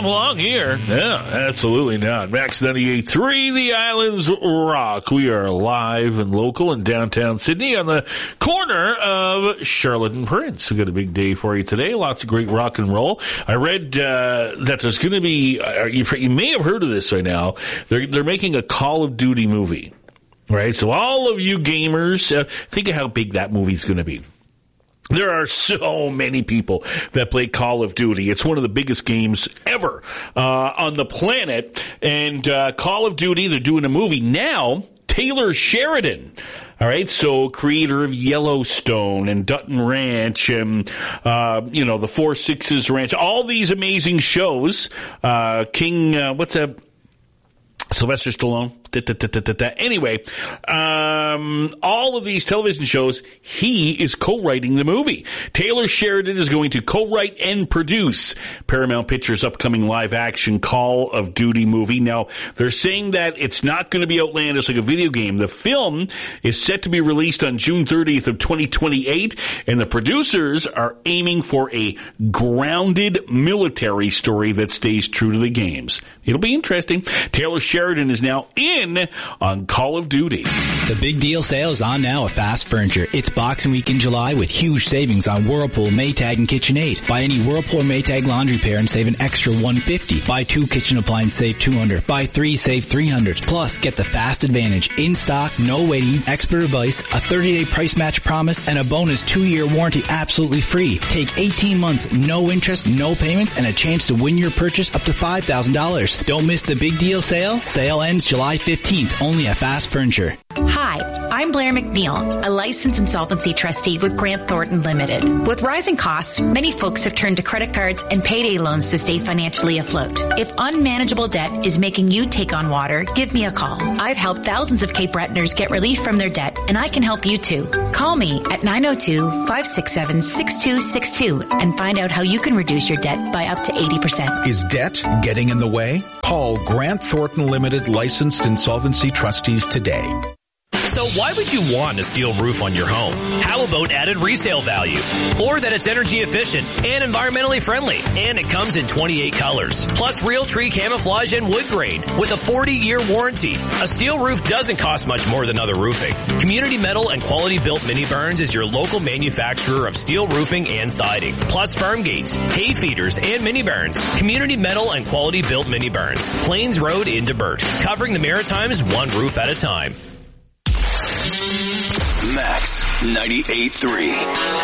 come along here. Yeah, absolutely not. Max 98.3, the Islands Rock. We are live and local in downtown Sydney on the corner of Charlotte and Prince. We've got a big day for you today. Lots of great rock and roll. I read that there's going to be, you may have heard of this right now, they're making a Call of Duty movie. Right? So all of you gamers, think of how big that movie's going to be. There are so many people that play Call of Duty. It's one of the biggest games ever on the planet. And Call of Duty, they're doing a movie now. Taylor Sheridan, all right, so creator of Yellowstone and Dutton Ranch and, the Four Sixes Ranch, all these amazing shows. Sylvester Stallone. Anyway, all of these television shows, he is co-writing the movie. Taylor Sheridan is going to co-write and produce Paramount Pictures' upcoming live-action Call of Duty movie. Now, they're saying that it's not going to be outlandish like a video game. The film is set to be released on June 30th of 2028, and the producers are aiming for a grounded military story that stays true to the games. It'll be interesting. Taylor Sheridan is now in on Call of Duty. The big deal sale is on now at Fast Furniture. It's Boxing Week in July with huge savings on Whirlpool, Maytag, and KitchenAid. Buy any Whirlpool or Maytag laundry pair and save an extra $150. Buy 2 kitchen appliances, save $200. Buy 3, save $300. Plus, get the Fast Advantage. In stock, no waiting, expert advice, a 30-day price match promise, and a bonus 2-year warranty absolutely free. Take 18 months, no interest, no payments, and a chance to win your purchase up to $5,000. Don't miss the big deal sale. Sale ends July 15th, only at Fast Furniture. Hi, I'm Blair McNeil, a licensed insolvency trustee with Grant Thornton Limited. With rising costs, many folks have turned to credit cards and payday loans to stay financially afloat. If unmanageable debt is making you take on water, give me a call. I've helped thousands of Cape Bretoners get relief from their debt, and I can help you too. Call me at 902-567-6262 and find out how you can reduce your debt by up to 80%. Is debt getting in the way? Call Grant Thornton Limited licensed insolvency trustees today. So why would you want a steel roof on your home? How about added resale value? Or that it's energy efficient and environmentally friendly, and it comes in 28 colors. Plus real tree camouflage and wood grain with a 40-year warranty. A steel roof doesn't cost much more than other roofing. Community Metal and Quality Built Mini Barns is your local manufacturer of steel roofing and siding. Plus farm gates, hay feeders, and mini barns. Community Metal and Quality Built Mini Barns. Plains Road into Burt. Covering the Maritimes one roof at a time. Max 98.3.